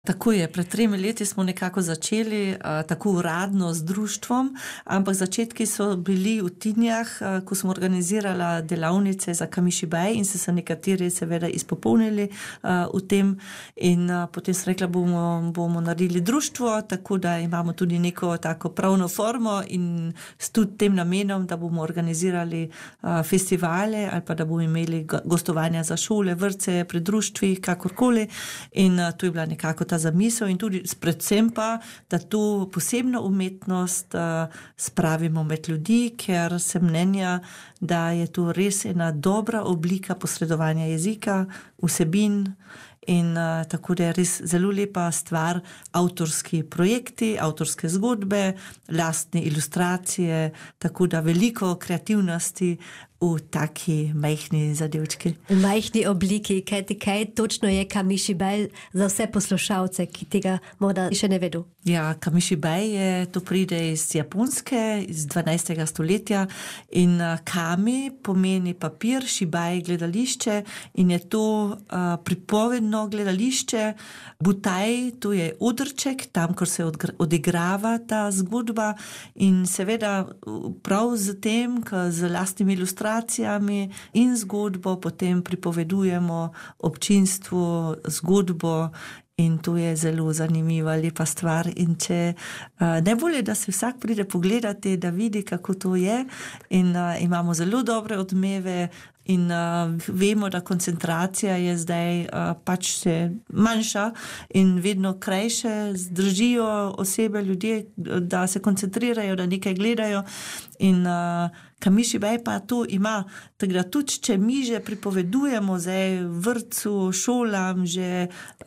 Tako je, pred 3 leti smo nekako začeli tako uradno z društvom, ampak začetki so bili v Tinjah, ko smo organizirali delavnice za Kamišibaj in se nekateri seveda izpopolnili v tem in potem sem rekla, bomo naredili društvo, tako da imamo tudi neko tako pravno formo in s tudi tem namenom, da bomo organizirali festivale ali pa da bomo imeli gostovanja za šole, vrtce, pri društvih, kakorkoli in to je bila nekako ta zamisel in tudi predvsem pa, da to posebno umetnost spravimo med ljudi, ker sem mnenja, da je to res ena dobra oblika posredovanja jezika, vsebin in tako da je res zelo lepa stvar, avtorski projekti, avtorske zgodbe, lastne ilustracije, tako da veliko kreativnosti v taki majhni zadevčki. V majhni obliki, kaj točno je Kamišibaj za vse poslušalce, ki tega morda še ne vedo? Ja, Kamišibaj to pride iz Japonske, iz 12. stoletja in kami pomeni papir, šibaj gledališče in je to pripovedno gledališče. Butaj, to je odrček, tam, kjer se odigrava ta zgodba in seveda prav z tem, z lastnimi ilustracijami in zgodbo potem pripovedujemo občinstvu zgodbo in to je zelo zanimiva, lepa stvar in če najbolje, da se vsak pride pogledati, da vidi, kako to je in imamo zelo dobre odmeve in vemo, da koncentracija je zdaj pač se manjša in vedno krajše zdržijo osebe, ljudje, da se koncentrirajo, da nekaj gledajo in Kamišibaj pa to ima, tako da tudi, če mi že pripovedujemo zdaj vrtcu, šolam že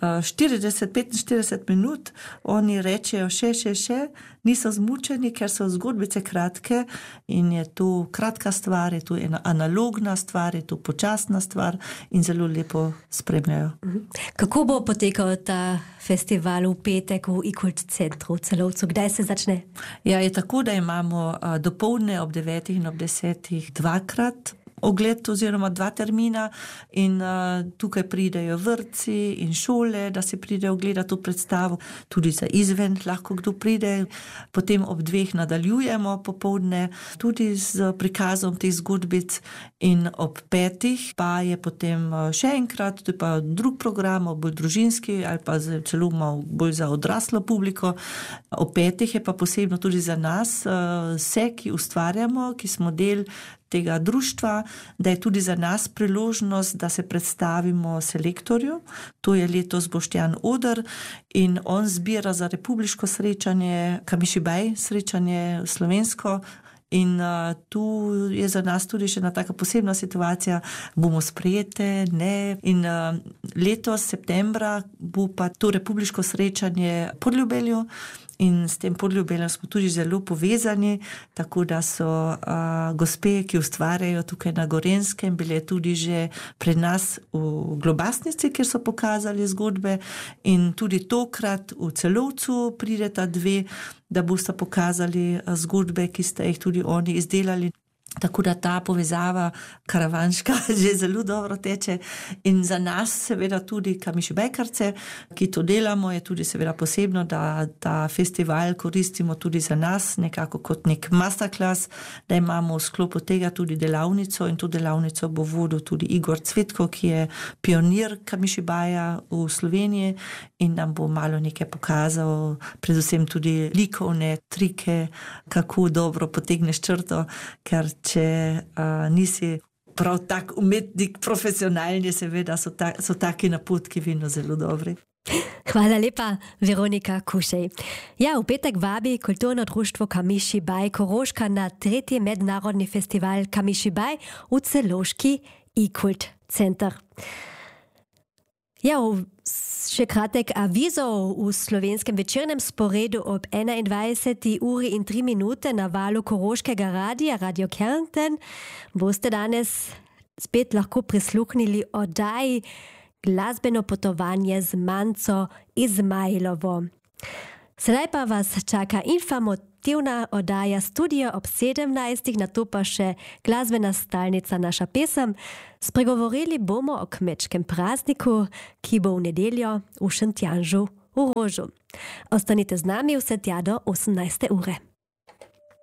40-45 minut, oni rečejo še, niso zmučeni, ker so zgodbice kratke in je to kratka stvar, je to ena analogna stvar, je to počasna stvar in zelo lepo spremljajo. Kako bo potekal ta festival v petek v iKult centru v Celovcu? Kdaj se začne? Ja, je tako, da imamo dopoldne ob 9 in ob 10 dvakrat ogled oziroma 2 termina in tukaj pridejo vrtci in šole, da se pridejo gledati to predstavo, tudi za izven lahko kdo pride. Potem ob 2 nadaljujemo popoldne tudi z prikazom teh zgodbic in ob 5 pa je potem še enkrat, to je pa drug program, bolj družinski ali pa celo malo bolj za odraslo publiko. Ob 5 je pa posebno tudi za nas, vse, ki ustvarjamo, ki smo del tega društva, da je tudi za nas priložnost, da se predstavimo selektorju. To je letos Boštjan Oder in on zbira za republiško srečanje, Kamišibaj srečanje slovensko in tu je za nas tudi še ena taka posebna situacija, bomo sprejete, ne. In letos septembra bo pa to republiško srečanje v Podljubelju in s tem Podljubeljem smo tudi zelo povezani, tako da so gospe, ki ustvarjajo tukaj na Gorenjskem, bile tudi že pri nas v Globasnici, kjer so pokazali zgodbe in tudi tokrat v Celovcu prideta 2, da boste pokazali zgodbe, ki ste jih tudi oni izdelali. Tako da ta povezava karavanška že zelo dobro teče in za nas seveda tudi Kamišibajkarce, ki to delamo, je tudi seveda posebno, da ta festival koristimo tudi za nas, nekako kot nek masterclass, da imamo v sklopu tega tudi delavnico in to delavnico bo vodil tudi Igor Cvetko, ki je pionir Kamišibaja v Sloveniji in nam bo malo nekaj pokazal, predvsem tudi likovne trike, kako dobro potegneš črto, ker če nisi prav tak umetnik profesionalni, seveda so taki napotki vedno zelo dobri. Hvala lepa, Veronika Kušej. Ja, v petek vabi kulturno društvo Kamišibaj Koroška na 3. mednarodni festival Kamišibaj v Celovški iKult center. Ja, še kratek avizov v slovenskem večernem sporedu ob 21:03 na valu Koroškega radija Radio Kärnten boste danes spet lahko prisluhnili oddaji Glasbeno potovanje z Manco Izmailovo. Sedaj pa vas čaka informativna oddaja Studio ob 17, nato pa še glasbena stalnica Naša pesem. Spregovorili bomo o kmečkem prazniku, ki bo v nedeljo v Šentjanžu u Rožu. Ostanite z nami vse tja do 18. ure.